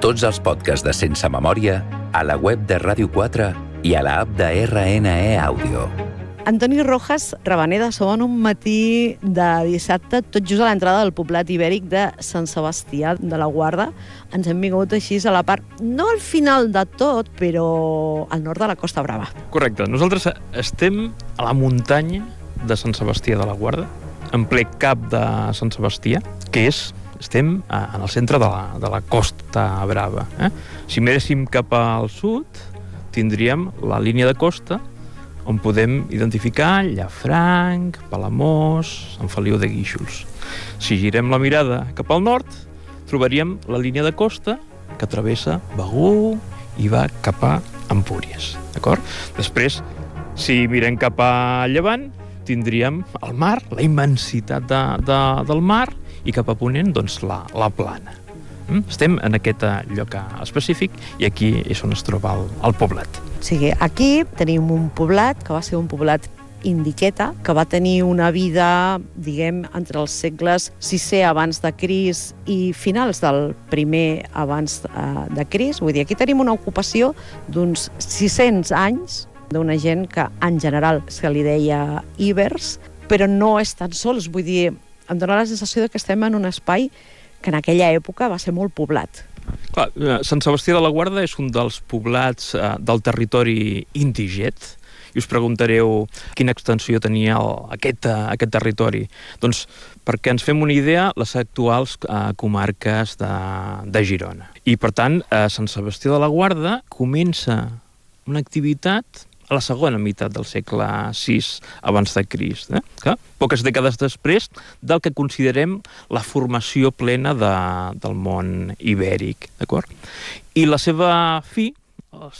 Tots els podcasts de Sense Memòria a la web de Ràdio 4 i a la app de RNE Àudio. Antoni Rojas Rabaneda, som en un matí de dissabte, tot just a l'entrada del poblat ibèric de Sant Sebastià de la Guarda. Ens hem vingut així a la part, no al final de tot, però al nord de la Costa Brava. Correcte. Nosaltres estem a la muntanya de Sant Sebastià de la Guarda, en ple cap de Sant Sebastià, que estem en el centre de la Costa Brava. Si miréssim cap al sud, tindríem la línia de costa on podem identificar Llafranc, Palamós, Sant Feliu de Guíxols. Si girem la mirada cap al nord, trobaríem la línia de costa que travessa Begur i va cap a Empúries. D'acord? Després, si mirem cap a llevant, tindríem el mar, la immensitat del mar, i cap a ponent, doncs, la plana. Estem en aquest lloc específic i aquí és on es troba el poblat. O sigui, aquí tenim un poblat que va ser un poblat indiqueta, que va tenir una vida, diguem, entre els segles VI abans de Crist i finals del primer abans de Crist. Vull dir, aquí tenim una ocupació d'uns 600 anys d'una gent que en general se li deia íbers, però no és tan sols, vull dir, em dóna la sensació que estem en un espai que en aquella època va ser molt poblat. Clar, Sant Sebastià de la Guarda és un dels poblats del territori indiget, i us preguntareu quina extensió tenia aquest territori. Doncs perquè ens fem una idea, les actuals comarques de Girona. I per tant, Sant Sebastià de la Guarda comença una activitat a la segona meitat del segle VI abans de Crist, poques dècades després del que considerem la formació plena del món ibèric, d'acord? I la seva fi, les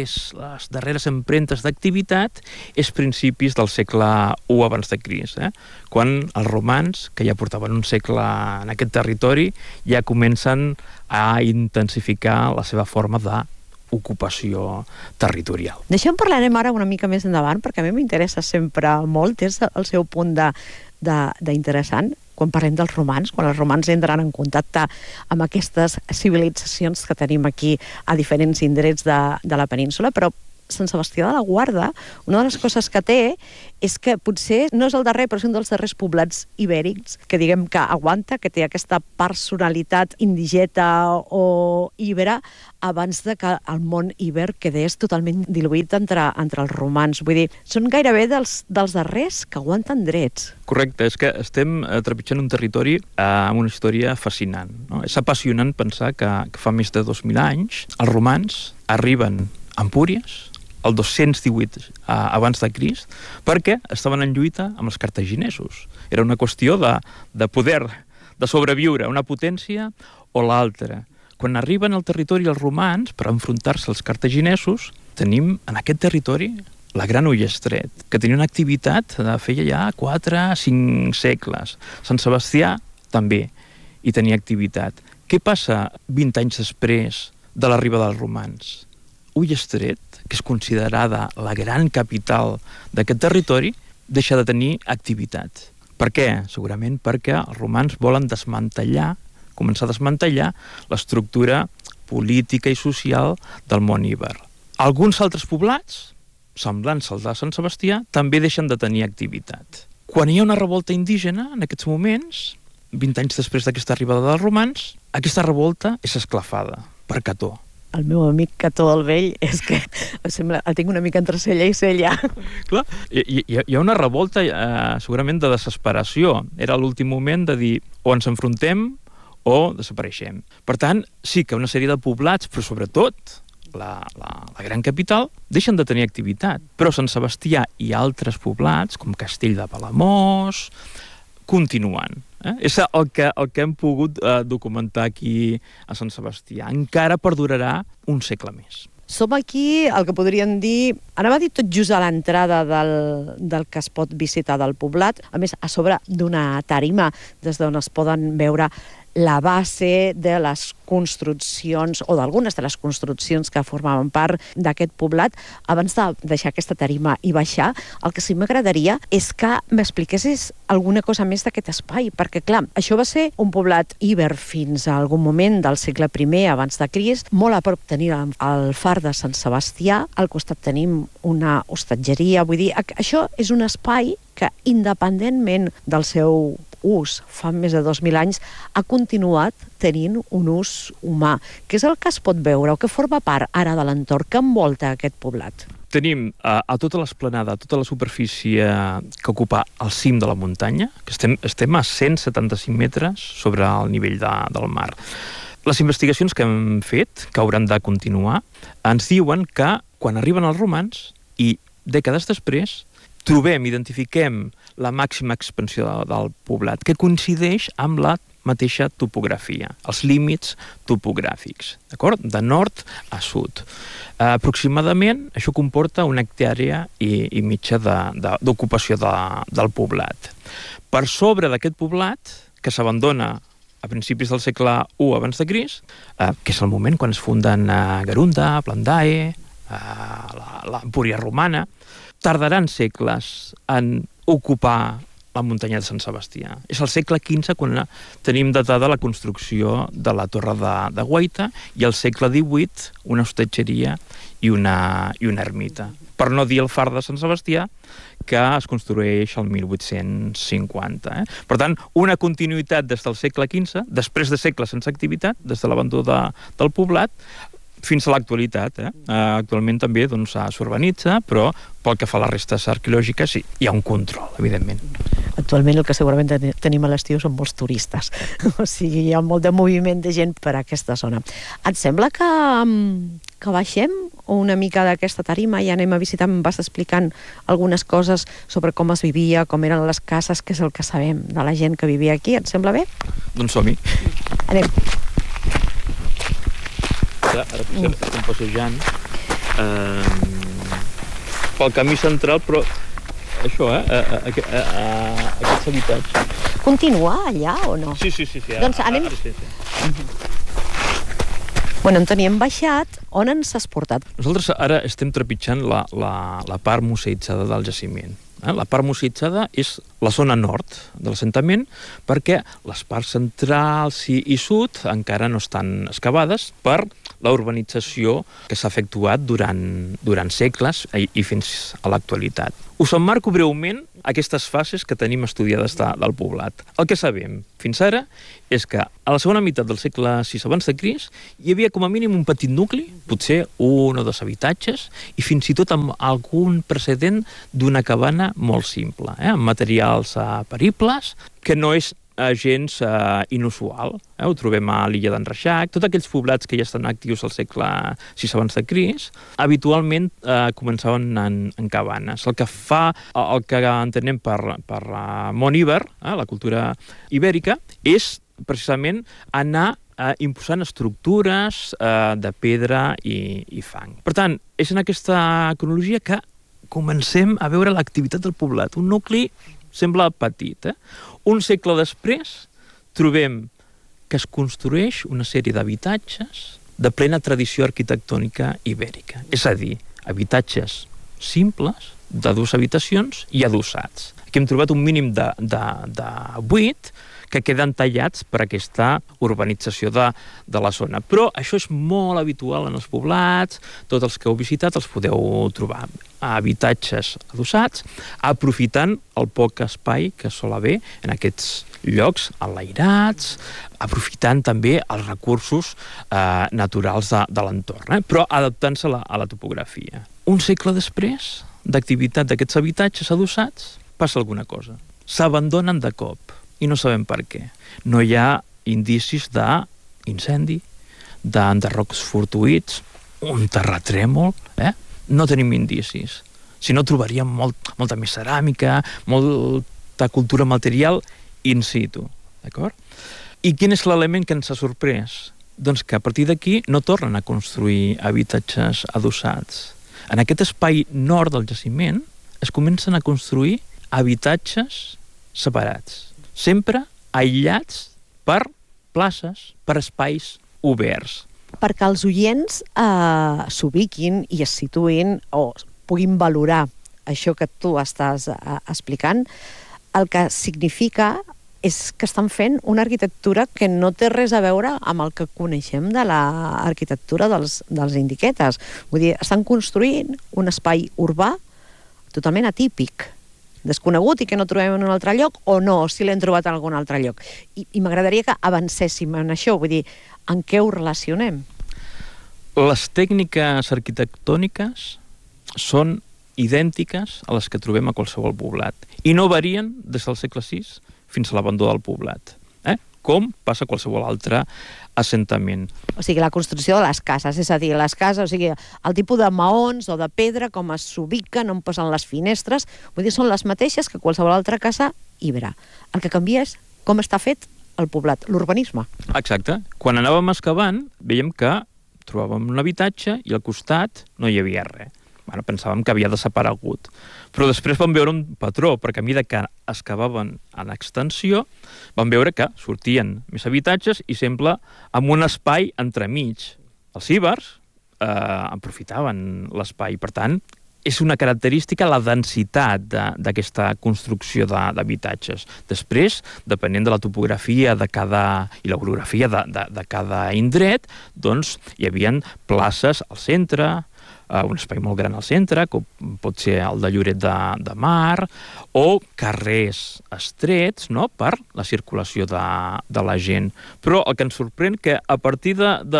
darreres empremtes d'activitat, és principis del segle I abans de Crist, quan els romans, que ja portaven un segle en aquest territori, ja comencen a intensificar la seva forma d'ocupació territorial. D'això en parlarem ara una mica més endavant, perquè a mi m'interessa sempre molt, és el seu punt d'interessant, quan parlem dels romans, quan els romans entren en contacte amb aquestes civilitzacions que tenim aquí a diferents indrets de la península, però Sant Sebastià de la Guarda, una de les coses que té és que potser no és el darrer, però és un dels darrers poblats ibèrics que diguem que aguanta, que té aquesta personalitat indigeta o íbera abans de que el món íber quedés totalment diluït entre els romans. Vull dir, són gairebé dels darrers que aguanten drets. Correcte, és que estem trepitjant un territori amb una història fascinant, no? És apassionant pensar que fa més de 2.000 anys els romans arriben a Empúries, el 218 abans de Crist, perquè estaven en lluita amb els cartaginesos. Era una qüestió de poder, de sobreviure, una potència o l'altra. Quan arriben al territori els romans per enfrontar-se als cartaginesos, tenim en aquest territori la Gran Ullestret, que tenia una activitat de feia ja 4-5 segles. Sant Sebastià també hi tenia activitat. Què passa 20 anys després de l'arribada dels romans? Ullestret, que és considerada la gran capital d'aquest territori, deixa de tenir activitat. Per què? Segurament perquè els romans volen començar a desmantellar l'estructura política i social del món íber. Alguns altres poblats, semblants als de Sant Sebastià, també deixen de tenir activitat. Quan hi ha una revolta indígena, en aquests moments, 20 anys després d'aquesta arribada dels romans, aquesta revolta és esclafada per Cató. El meu amic Cató el Vell és que el tinc una mica entre cella i cella. Clar, hi ha una revolta segurament de desesperació. Era l'últim moment de dir o ens enfrontem o desapareixem. Per tant, sí que una sèrie de poblats, però sobretot la gran capital, deixen de tenir activitat. Però Sant Sebastià i altres poblats, com Castell de Palamós, continuen. És el que hem pogut documentar aquí a Sant Sebastià. Encara perdurarà un segle més. Som aquí, el que podríem dir, anava a dir tot just a l'entrada del que es pot visitar del poblat, a més a sobre d'una tarima des d'on es poden veure la base de les construccions, o d'algunes de les construccions que formaven part d'aquest poblat. Abans de deixar aquesta tarima i baixar, el que sí m'agradaria és que m'expliquessis alguna cosa més d'aquest espai, perquè, clar, això va ser un poblat íber fins a algun moment del segle I abans de Crist. Molt a prop tenim el far de Sant Sebastià, al costat tenim una hostatgeria, vull dir, això és un espai que, independentment del seu ús fa més de 2.000 anys, ha continuat tenint un ús humà. Què és el que es pot veure o que forma part ara de l'entorn que envolta aquest poblat? Tenim a tota l'esplanada, a tota la superfície que ocupa el cim de la muntanya, que estem a 175 metres sobre el nivell del mar. Les investigacions que hem fet, que hauran de continuar, ens diuen que quan arriben els romans i dècades després identifiquem la màxima expansió del poblat, que coincideix amb la mateixa topografia, els límits topogràfics, d'acord? De nord a sud. Aproximadament, això comporta una hectàrea i mitja d'ocupació del poblat. Per sobre d'aquest poblat, que s'abandona a principis del segle I abans de Crist, que és el moment quan es funden Garunda, Plandae, l'Empúria romana, tardaran segles en ocupar la muntanya de Sant Sebastià. És el segle XV quan tenim datada la construcció de la Torre de Guaita i al segle XVIII una hostatgeria i una ermita. Per no dir el far de Sant Sebastià, que es construeix el 1850. Per tant, una continuïtat des del segle XV, després de segles sense activitat, des de l'abandó del poblat, fins a l'actualitat. Actualment també s'urbanitza, però pel que fa a les restes arqueològiques sí, hi ha un control, evidentment. Actualment el que segurament tenim a l'estiu són molts turistes. O sigui, hi ha molt de moviment de gent per a aquesta zona. Et sembla que baixem una mica d'aquesta tarima i anem a visitar, em vas explicant algunes coses sobre com es vivia, com eren les cases, que és el que sabem de la gent que vivia aquí. Et sembla bé? Doncs som-hi. Anem. Ara estem passejant pel camí central, però això, aquests habitatges. Continua allà o no? Sí. Doncs anem... Bueno, en teníem baixat, on ens has portat? Nosaltres ara estem trepitjant la part museïtzada del jaciment. La part museïtzada és la zona nord de l'assentament perquè les parts centrals i sud encara no estan excavades per la urbanització que s'ha efectuat durant segles i fins a l'actualitat. Us emmarco breument aquestes fases que tenim estudiades del poblat. El que sabem fins ara és que a la segona meitat del segle VI abans de Crist hi havia com a mínim un petit nucli, potser 1 o 2 habitatges, i fins i tot amb algun precedent d'una cabana molt simple, amb materials peribles, que no és gens inusual. Ho trobem a l'illa d'en Reixac. Tots aquells poblats que ja estan actius al segle VI abans de Crist, habitualment començaven en cabanes. El que entenem per món Iber, la cultura ibèrica, és precisament anar imposant estructures de pedra i fang. Per tant, és en aquesta cronologia que comencem a veure l'activitat del poblat. Un nucli sembla petit. Un segle després trobem que es construeix una sèrie d'habitatges de plena tradició arquitectònica ibèrica. És a dir, habitatges simples, de 2 habitacions i adossats. Aquí hem trobat un mínim de 8 que queden tallats per aquesta urbanització de la zona. Però això és molt habitual en els poblats, tots els que heu visitat els podeu trobar. Habitatges adossats, aprofitant el poc espai que sol haver en aquests llocs enlairats, aprofitant també els recursos naturals de l'entorn, però adaptant-se a la topografia. Un segle després d'activitat d'aquests habitatges adossats, passa alguna cosa. S'abandonen de cop. I no sabem per què. No hi ha indicis d'incendi, d'enderrocs fortuïts, un terratrèmol, no tenim indicis. Si no, trobaríem molta més ceràmica, molta cultura material in situ, d'acord? I quin és l'element que ens ha sorprès? Doncs que a partir d'aquí no tornen a construir habitatges adossats. En aquest espai nord del jaciment es comencen a construir habitatges separats, sempre aïllats per places per espais oberts. Perquè els oients s'ubiquin i es situïn o puguin valorar això que tu estàs explicant, el que significa és que estan fent una arquitectura que no té res a veure amb el que coneixem de l'arquitectura dels indiquetes. Vull dir, estan construint un espai urbà totalment atípic, desconegut i que no trobem en un altre lloc, o no, o si l'hem trobat en algun altre lloc. I m'agradaria que avancéssim en això, vull dir, en què ho relacionem? Les tècniques arquitectòniques són idèntiques a les que trobem a qualsevol poblat i no varien des del segle VI fins a l'abandó del poblat, com passa a qualsevol altre assentament. O sigui, la construcció de les cases, és a dir, les cases, o sigui, el tipus de maons o de pedra, com s'ubiquen, on posen les finestres, vull dir, són les mateixes que qualsevol altra casa ibera. El que canvia és com està fet el poblat, l'urbanisme. Exacte. Quan anàvem excavant, veiem que trobàvem un habitatge i al costat no hi havia res. Bueno, pensàvem que havia desaparegut. Però després vam veure un patró, perquè a mesura que excavaven en extensió, vam veure que sortien més habitatges i sempre amb un espai entremig. Els ibers aprofitaven l'espai. Per tant, és una característica la densitat d'aquesta construcció d'habitatges. Després, depenent de la topografia i la orografia de cada indret, doncs hi havia places al centre, un espai molt gran al centre, com pot ser el de Lloret de Mar, o carrers estrets, no?, per la circulació de la gent. Però el que ens sorprèn que a partir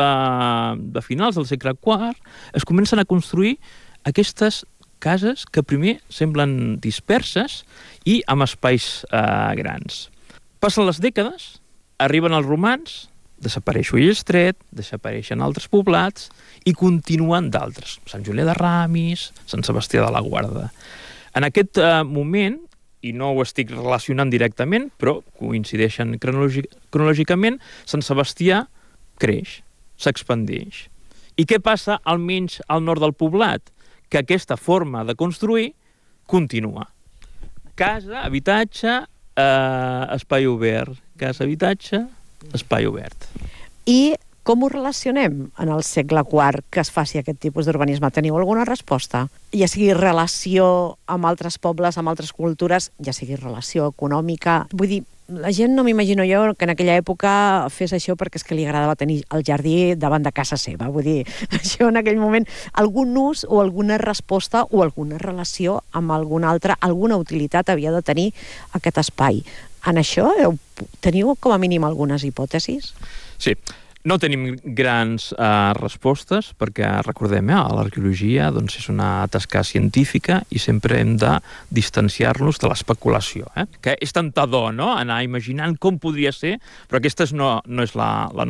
de finals del segle IV es comencen a construir aquestes cases que primer semblen disperses i amb espais grans. Passen les dècades, arriben els romans, desapareix Ullestret, desapareixen altres poblats i continuen d'altres. Sant Julià de Ramis, Sant Sebastià de la Guarda. En aquest moment, i no ho estic relacionant directament, però coincideixen cronològicament, Sant Sebastià creix, s'expandeix. I què passa almenys al nord del poblat? Que aquesta forma de construir continua. Casa, habitatge, espai obert. Casa, habitatge, espai obert. I com ho relacionem en el segle IV que es faci aquest tipus d'urbanisme? Teniu alguna resposta? Ja sigui relació amb altres pobles, amb altres cultures, ja sigui relació econòmica. Vull dir, la gent no m'imagino jo que en aquella època fes això perquè és que li agradava tenir el jardí davant de casa seva. Vull dir, això en aquell moment, algun ús o alguna resposta o alguna relació amb alguna altra, alguna utilitat havia de tenir aquest espai. En això teniu com a mínim algunes hipòtesis? Sí. No tenim grans respostes perquè, recordem, l'arqueologia és una tasca científica i sempre hem de distanciar-nos de l'especulació. Que és tentador, no?, anar imaginant com podria ser, però aquesta no és la